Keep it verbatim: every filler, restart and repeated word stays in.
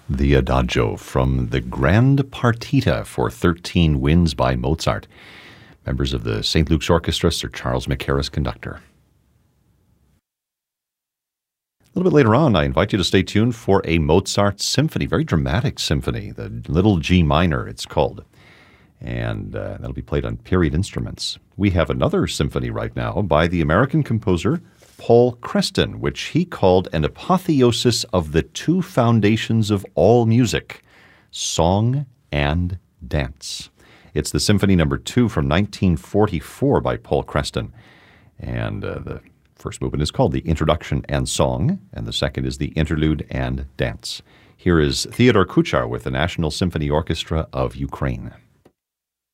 The Adagio from the Grand Partita for thirteen Winds by Mozart. Members of the Saint Luke's Orchestra, Sir Charles Mackerras, conductor. A little bit later on, I invite you to stay tuned for a Mozart symphony, very dramatic symphony, the Little G Minor, it's called. And uh, that'll be played on period instruments. We have another symphony right now by the American composer Paul Creston, which he called an apotheosis of the two foundations of all music, song and dance. It's the Symphony Number Two from nineteen forty-four by Paul Creston. And uh, the first movement is called the Introduction and Song, and the second is the Interlude and Dance. Here is Theodore Kuchar with the National Symphony Orchestra of Ukraine.